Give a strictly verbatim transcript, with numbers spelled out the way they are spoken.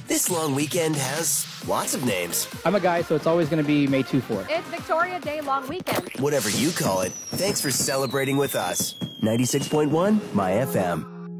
This long weekend has lots of names. I'm a guy, so it's always going to be May twenty-fourth. It's Victoria Day long weekend. Whatever you call it, thanks for celebrating with us. ninety-six point one My F M.